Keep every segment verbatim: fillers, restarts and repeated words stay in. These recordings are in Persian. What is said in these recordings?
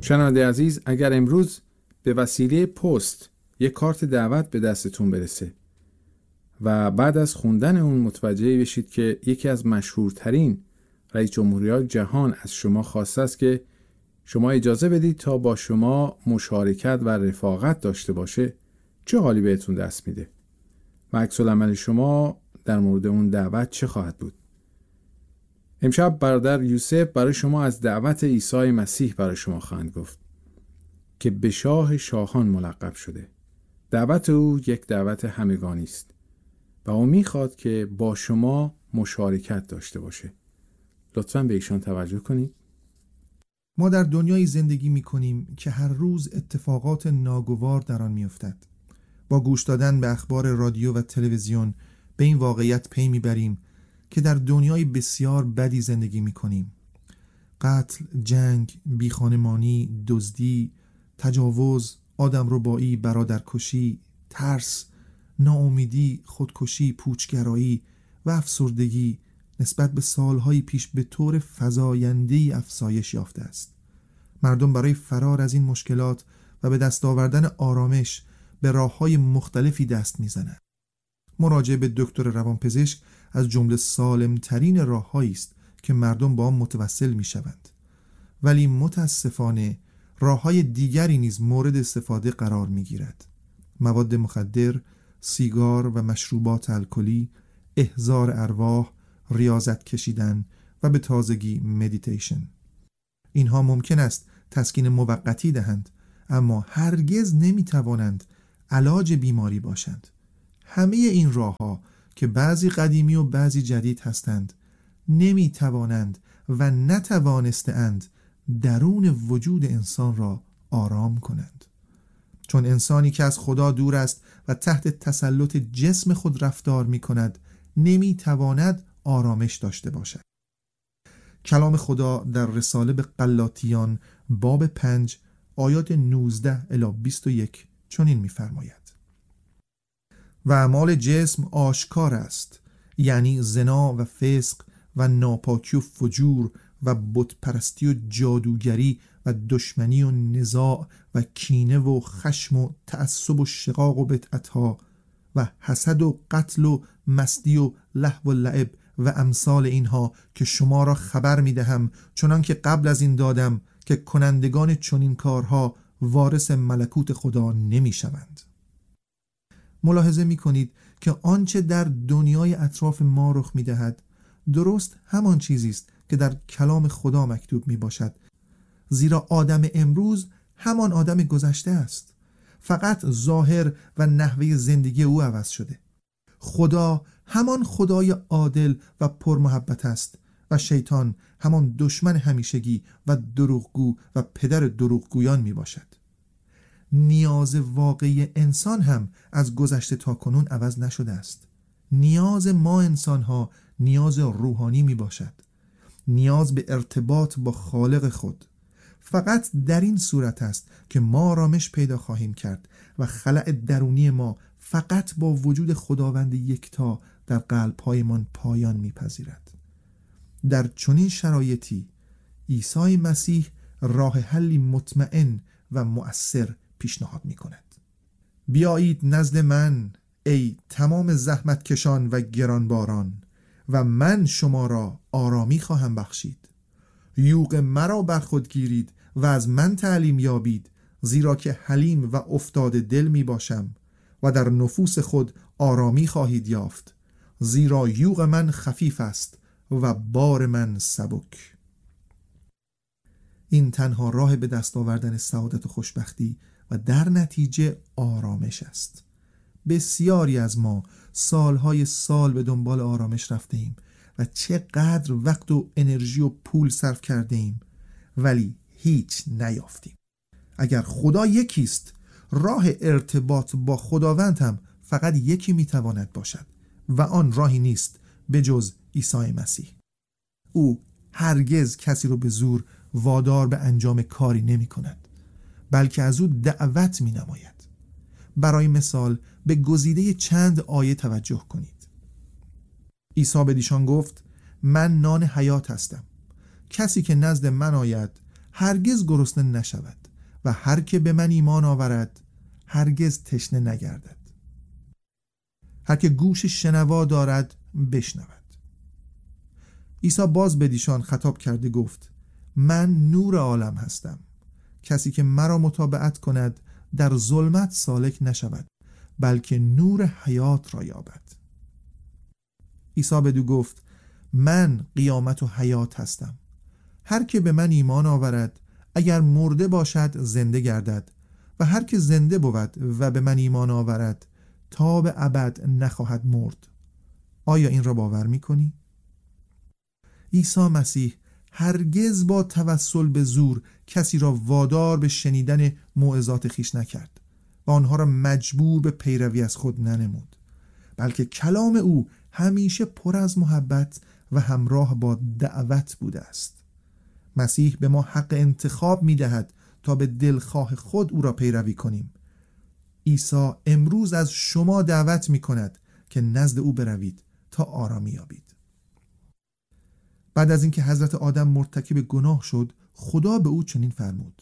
شنونده عزیز، اگر امروز به وسیله پست یک کارت دعوت به دستتون برسه و بعد از خوندن اون متوجه بشید که یکی از مشهورترین رئیس جمهوریان جهان از شما خواسته است که شما اجازه بدید تا با شما مشارکت و رفاقت داشته باشه، چه حالی بهتون دست میده و عکس العمل شما در مورد اون دعوت چه خواهد بود؟ امشب برادر یوسف برای شما از دعوت عیسی مسیح برای شما خواهند گفت که به شاه شاهان ملقب شده. دعوت او یک دعوت همگانی است و او میخواد که با شما مشارکت داشته باشه. لطفاً به ایشان توجه کنید. ما در دنیای زندگی میکنیم که هر روز اتفاقات ناگوار در آن میافتد. با گوش دادن به اخبار رادیو و تلویزیون به این واقعیت پی میبریم که در دنیای بسیار بدی زندگی میکنیم. قتل، جنگ، بیخانمانی، دزدی، تجاوز، آدمربایی، برادرکشی، ترس، ناامیدی، خودکشی، پوچگرایی و افسردگی نسبت به سالهای پیش به طور فزاینده‌ای افزایش یافته است. مردم برای فرار از این مشکلات و به دست آوردن آرامش به راه‌های مختلفی دست می‌زنند. مراجعه به دکتر روانپزشک از جمله سالم‌ترین راه‌هایی است که مردم با آن متوسل می‌شوند. ولی متأسفانه راه‌های دیگری نیز مورد استفاده قرار می‌گیرد. مواد مخدر، سیگار و مشروبات الکلی، احضار ارواح، ریاضت کشیدن و به تازگی مدیتیشن. اینها ممکن است تسکین موقتی دهند، اما هرگز نمی‌توانند علاج بیماری باشند. همه این راه‌ها که بعضی قدیمی و بعضی جدید هستند نمی‌توانند و نتوانسته‌اند درون وجود انسان را آرام کنند، چون انسانی که از خدا دور است و تحت تسلط جسم خود رفتار می‌کند نمی‌تواند آرامش داشته باشد. کلام خدا در رساله به غلاطیان باب پنج آیات نوزده الی بیست و یک چنین می‌فرماید: و اعمال جسم آشکار است، یعنی زنا و فسق و ناپاکی و فجور و بتپرستی و جادوگری و دشمنی و نزاع و کینه و خشم و تعصب و شقاق و بدعتها و حسد و قتل و مستی و لهو و لعب و امثال اینها که شما را خبر می دهم، چنان که قبل از این دادم که کنندگان چنین کارها وارث ملکوت خدا نمی شوند. ملاحظه می کنید که آنچه در دنیای اطراف ما رخ می دهد درست همان چیزی است که در کلام خدا مکتوب می باشد، زیرا آدم امروز همان آدم گذشته است، فقط ظاهر و نحوه زندگی او عوض شده. خدا همان خدای عادل و پرمحبت است و شیطان همان دشمن همیشگی و دروغگو و پدر دروغگویان می باشد. نیاز واقعی انسان هم از گذشته تا کنون عوض نشده است. نیاز ما انسان ها نیاز روحانی می باشد، نیاز به ارتباط با خالق خود. فقط در این صورت است که ما آرامش پیدا خواهیم کرد و خلأ درونی ما فقط با وجود خداوند یکتا در قلب‌هایمان پایان می‌پذیرد. در چنین شرایطی عیسی مسیح راه حلی مطمئن و مؤثر پیشنهاد می‌کند. بیایید نزد من ای تمام زحمت کشان و گرانباران و من شما را آرامی خواهم بخشید. یوغ مرا بر خود گیرید و از من تعلیم یابید، زیرا که حلیم و افتاده دل می باشم و در نفوس خود آرامی خواهید یافت، زیرا یوغ من خفیف است و بار من سبک. این تنها راه به دست آوردن سعادت و خوشبختی و در نتیجه آرامش است. بسیاری از ما سالهای سال به دنبال آرامش رفته ایم و چقدر وقت و انرژی و پول صرف کرده ایم ولی هیچ نیافتیم. اگر خدا یکیست، راه ارتباط با خداوند هم فقط یکی میتواند باشد و آن راهی نیست به جز عیسی مسیح. او هرگز کسی رو به زور وادار به انجام کاری نمی کند، بلکه از او دعوت می نماید. برای مثال به گزیده چند آیه توجه کنید. عیسی به ایشان گفت: من نان حیات هستم. کسی که نزد من آید هرگز گرسنه نشود و هر که به من ایمان آورد هرگز تشنه نگردد. هر که گوش شنوا دارد بشنود. عیسی باز به ایشان خطاب کرده گفت: من نور عالم هستم. کسی که مرا متابعت کند در ظلمت سالک نشود، بلکه نور حیات را یابد. عیسی بدو گفت: من قیامت و حیات هستم. هر که به من ایمان آورد اگر مرده باشد زنده گردد، و هر که زنده بود و به من ایمان آورد تا به ابد نخواهد مرد. آیا این را باور می‌کنی؟ عیسی مسیح هرگز با توسل به زور کسی را وادار به شنیدن موعظات خویش نکرد و آنها را مجبور به پیروی از خود ننمود، بلکه کلام او همیشه پر از محبت و همراه با دعوت بوده است. مسیح به ما حق انتخاب می‌دهد تا به دلخواه خود او را پیروی کنیم. عیسی امروز از شما دعوت می‌کند که نزد او بروید تا آرامی یابید. بعد از اینکه حضرت آدم مرتکب گناه شد، خدا به او چنین فرمود: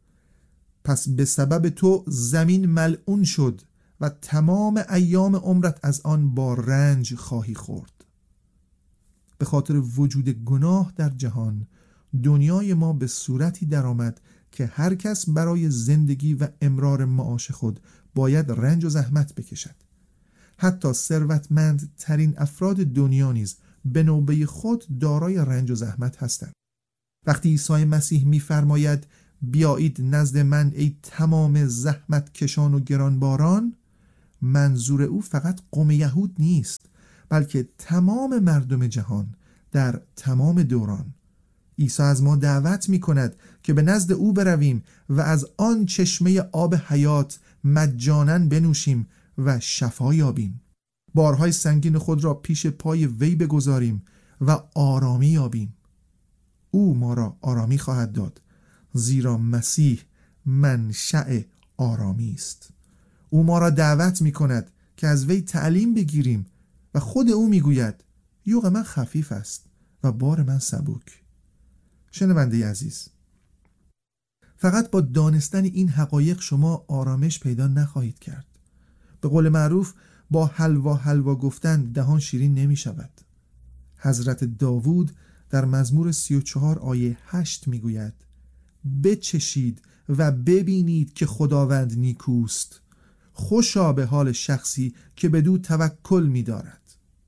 پس به سبب تو زمین ملعون شد و تمام ایام عمرت از آن با رنج خواهی خورد. به خاطر وجود گناه در جهان، دنیای ما به صورتی درآمد که هر کس برای زندگی و امرار معاش خود باید رنج و زحمت بکشد. حتی ثروتمند ترین افراد دنیا نیز به نوبه خود دارای رنج و زحمت هستند. وقتی عیسی مسیح می‌فرماید بیایید نزد من ای تمام زحمت کشان و گرانباران، منظور او فقط قوم یهود نیست، بلکه تمام مردم جهان در تمام دوران. عیسی از ما دعوت می‌کند که به نزد او برویم و از آن چشمه آب حیات مجاناً بنوشیم و شفا یابیم. بارهای سنگین خود را پیش پای وی بگذاریم و آرامی یابیم. او ما را آرامی خواهد داد، زیرا مسیح منشأ آرامی است. او ما را دعوت می‌کند که از وی تعلیم بگیریم و خود او می‌گوید یوغ من خفیف است و بار من سبک. شنونده عزیز، فقط با دانستن این حقایق شما آرامش پیدا نخواهید کرد. به قول معروف با حلوا حلوا گفتن دهان شیرین نمی شود. حضرت داوود در مزمور سی و چهار آیه هشت می گوید: بچشید و ببینید که خداوند نیکوست، خوشا به حال شخصی که بدو توکل می دارد.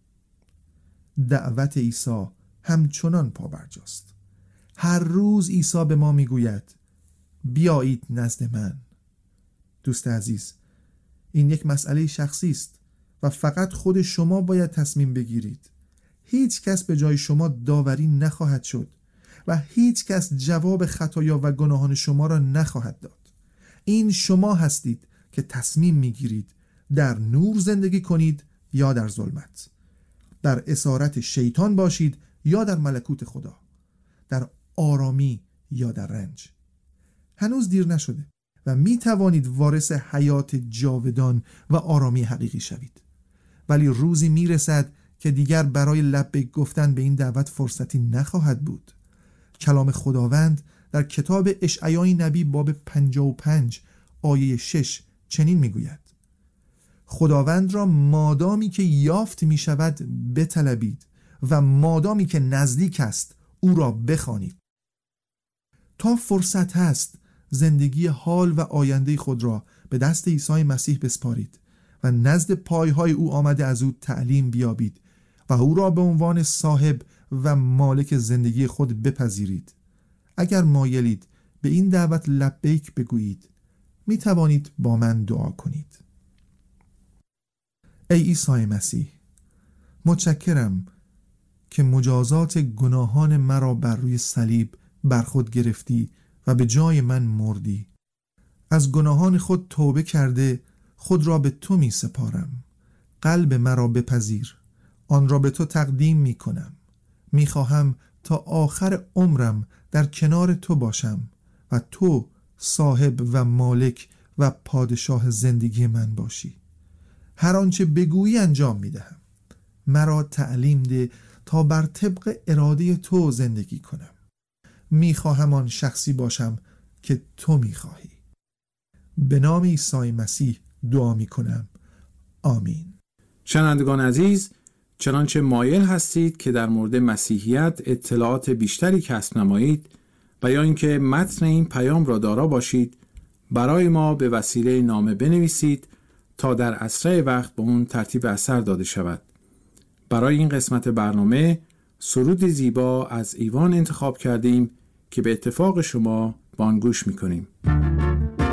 دعوت عیسی همچنان پابرجاست. هر روز عیسی به ما می گوید بیایید نزد من. دوست عزیز، این یک مسئله شخصی است و فقط خود شما باید تصمیم بگیرید. هیچ کس به جای شما داوری نخواهد شد و هیچ کس جواب خطایا و گناهان شما را نخواهد داد. این شما هستید که تصمیم میگیرید در نور زندگی کنید یا در ظلمت، در اسارت شیطان باشید یا در ملکوت خدا، در آرامی یا در رنج. هنوز دیر نشده و می توانید وارث حیات جاودان و آرامی حقیقی شوید. ولی روزی می رسد که دیگر برای لبیک گفتن به این دعوت فرصتی نخواهد بود. کلام خداوند در کتاب اشعیای نبی باب پنجاه و پنج آیه شش چنین می گوید: خداوند را مادامی که یافت می شود بطلبید و مادامی که نزدیک است او را بخوانید. تا فرصت هست زندگی حال و آینده خود را به دست عیسی مسیح بسپارید و نزد پایهای او آمده از او تعلیم بیابید و او را به عنوان صاحب و مالک زندگی خود بپذیرید. اگر مایلید به این دعوت لبیک بگویید، می توانید با من دعا کنید. ای عیسی مسیح، متشکرم که مجازات گناهان مرا بر روی صلیب بر خود گرفتی و به جای من مردی. از گناهان خود توبه کرده خود را به تو می سپارم. قلب مرا بپذیر، آن را به تو تقدیم می کنم. می خواهم تا آخر عمرم در کنار تو باشم و تو صاحب و مالک و پادشاه زندگی من باشی. هر آنچه بگویی انجام می دهم. مرا تعلیم ده تا بر طبق اراده تو زندگی کنم میخواهم آن شخصی باشم که تو میخواهی. به نام عیسی مسیح دعا میکنم. آمین. شنوندگان عزیز، چنانچه مایل هستید که در مورد مسیحیت اطلاعات بیشتری کسب نمایید و یا اینکه متن این پیام را دارا باشید، برای ما به وسیله نامه بنویسید تا در اسرع وقت به اون ترتیب اثر داده شود. برای این قسمت برنامه سرودی زیبا از ایوان انتخاب کردیم که به اتفاق شما با آن گوش می‌کنیم.